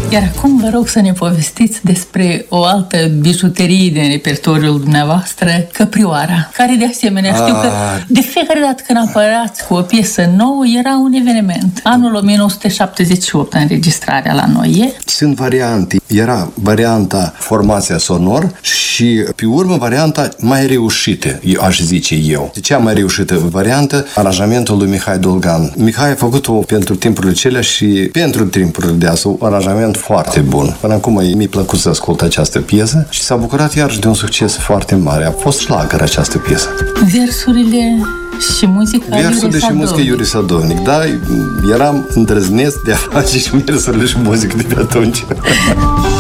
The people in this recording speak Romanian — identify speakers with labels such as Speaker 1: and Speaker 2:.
Speaker 1: Iar acum vă rog să ne povestiți despre o altă bijuterie din repertoriul dumneavoastră, Căprioara, care de asemenea știu că de fiecare dată când apărați cu o piesă nouă era un eveniment. Anul 1978 înregistrarea la noi e?
Speaker 2: Sunt variante. Era varianta formația sonor și pe urmă varianta mai reușită, aș zice eu. De cea mai reușită variantă? Aranjamentul lui Mihai Dolgan. Mihai a făcut-o pentru timpurile acelea și pentru timpurile de azi, un aranjament foarte bun. Până acum mi-a plăcut să ascult această piesă și s-a bucurat iarăși de un succes foarte mare. A fost șlagăr această piesă.
Speaker 1: Versurile și muzica
Speaker 2: Iuri Sadovnic. Da, eram îndrăzneț de a face și versurile și muzică de pe atunci.